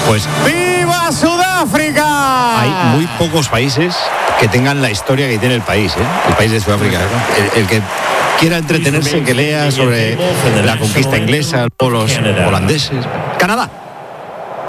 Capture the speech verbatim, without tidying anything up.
Pues ¡viva Sudáfrica! Hay muy pocos países que tengan la historia que tiene el país, ¿eh? El país de Sudáfrica. El, el que quiera entretenerse, que lea sobre la conquista inglesa, los holandeses. Canadá.